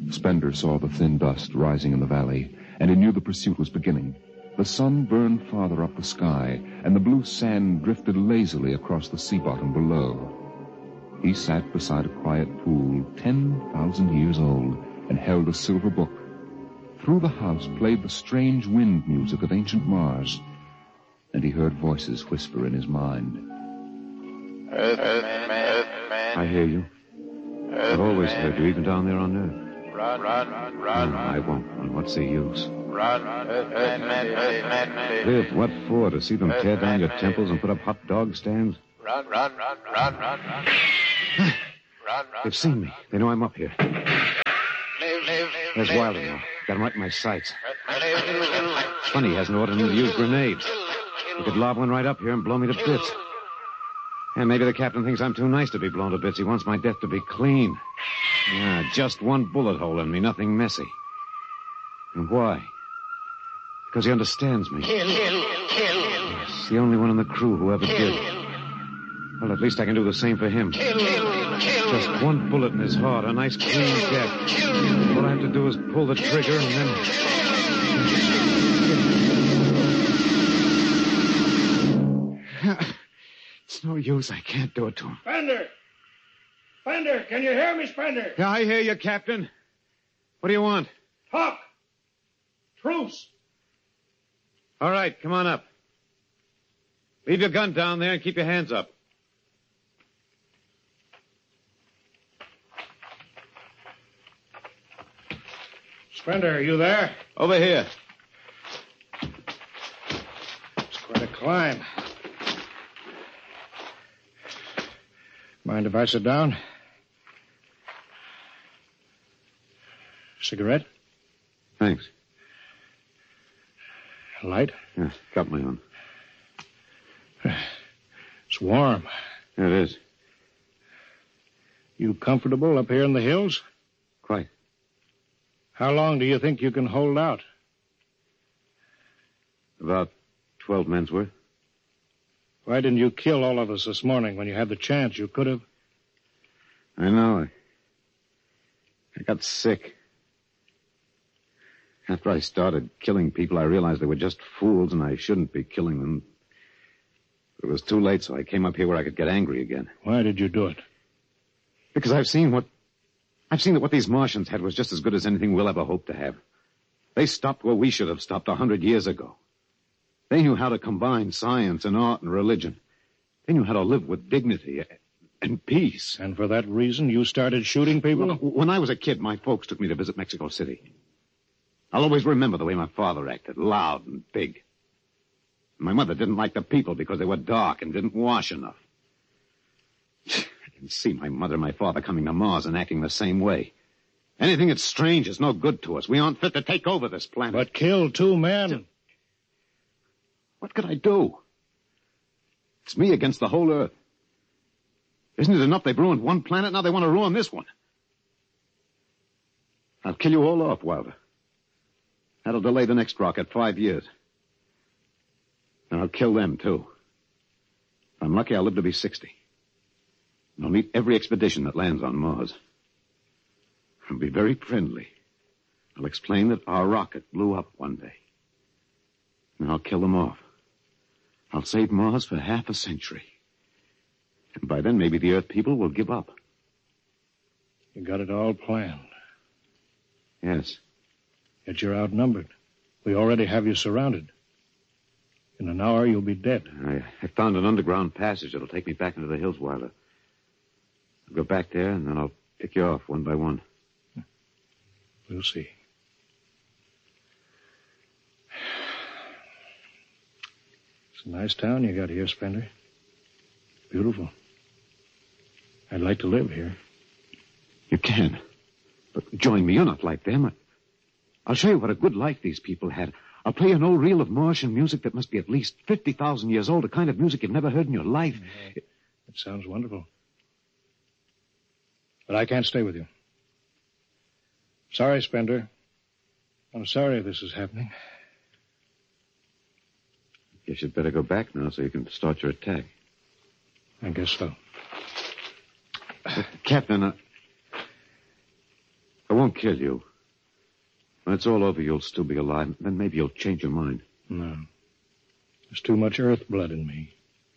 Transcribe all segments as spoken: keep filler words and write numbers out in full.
Spender saw the thin dust rising in the valley, and he knew the pursuit was beginning. The sun burned farther up the sky, and the blue sand drifted lazily across the sea bottom below. He sat beside a quiet pool, ten thousand years old, and held a silver book. Through the house played the strange wind music of ancient Mars, and he heard voices whisper in his mind. Earthman, Earthman. I hear you. I've always heard you, even down there on Earth. Run, run, run. No, I won't run. What's the use? Run, Earthman, Earthman. Live? What for? To see them tear down your temples and put up hot dog stands? Run, run, run, run, run, run. Run, run. They've seen me. They know I'm up here. Live, live, There's live, Wilder live. now. Got him right in my sights. Live, live, live. Funny he hasn't ordered him to use grenades. He could lob one right up here and blow me to bits. And maybe the captain thinks I'm too nice to be blown to bits. He wants my death to be clean. Yeah, just one bullet hole in me, nothing messy. And why? Because he understands me. Kill, kill, kill. Yes, the only one in the crew who ever did. Well, at least I can do the same for him. Kill, kill, kill. Just one bullet in his heart, a nice clean death. All I have to do is pull the trigger and then... It's no use. I can't do it to him. Spender! Spender, can you hear me, Spender? Yeah, I hear you, Captain. What do you want? Talk! Truce! All right, come on up. Leave your gun down there and keep your hands up. Spender, are you there? Over here. It's quite a climb. Mind if I sit down? Cigarette? Thanks. Light? Yeah, got my own. It's warm. Yeah, it is. You comfortable up here in the hills? Quite. How long do you think you can hold out? About twelve men's worth. Why didn't you kill all of us this morning when you had the chance? You could have. I know. I, I got sick. After I started killing people, I realized they were just fools and I shouldn't be killing them. It was too late, so I came up here where I could get angry again. Why did you do it? Because I've seen what... I've seen that what these Martians had was just as good as anything we'll ever hope to have. They stopped where we should have stopped a hundred years ago. They knew how to combine science and art and religion. They knew how to live with dignity and peace. And for that reason, you started shooting people? When I was a kid, my folks took me to visit Mexico City. I'll always remember the way my father acted, loud and big. My mother didn't like the people because they were dark and didn't wash enough. I can see my mother and my father coming to Mars and acting the same way. Anything that's strange is no good to us. We aren't fit to take over this planet. But kill two men. What could I do? It's me against the whole Earth. Isn't it enough they've ruined one planet? Now they want to ruin this one. I'll kill you all off, Wilder. That'll delay the next rocket five years. And I'll kill them, too. If I'm lucky, I'll live to be sixty. And I'll meet every expedition that lands on Mars. I'll be very friendly. I'll explain that our rocket blew up one day. And I'll kill them off. I'll save Mars for half a century. And by then, maybe the Earth people will give up. You got it all planned. Yes. Yet you're outnumbered. We already have you surrounded. In an hour, you'll be dead. I, I found an underground passage that'll take me back into the hills, Wilder. I'll go back there, and then I'll pick you off one by one. We'll see. It's a nice town you got here, Spender. Beautiful. I'd like to live here. You can. But join me. You're not like them. I'll show you what a good life these people had. I'll play an old reel of Martian music that must be at least fifty thousand years old, a kind of music you've never heard in your life. Yeah, it, it sounds wonderful. But I can't stay with you. Sorry, Spender. I'm sorry this is happening. Guess you'd better go back now so you can start your attack. I guess so. But, Captain, uh, I won't won't kill you. When it's all over, you'll still be alive. Then maybe you'll change your mind. No. There's too much earth blood in me.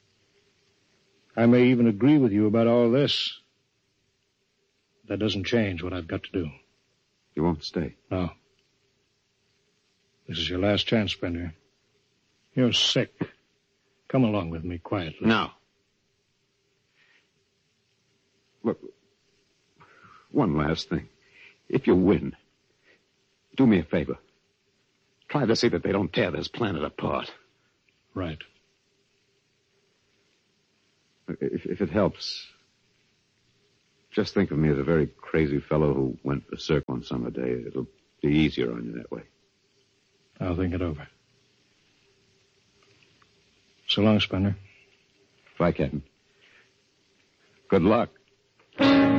I may even agree with you about all this. That doesn't change what I've got to do. You won't stay? No. This is your last chance, Spender. You're sick. Come along with me quietly. No. Look, one last thing. If you win, do me a favor. Try to see that they don't tear this planet apart. Right. If, if it helps, just think of me as a very crazy fellow who went berserk one summer day. It'll be easier on you that way. I'll think it over. So long, Spender. Bye, Captain. Good luck.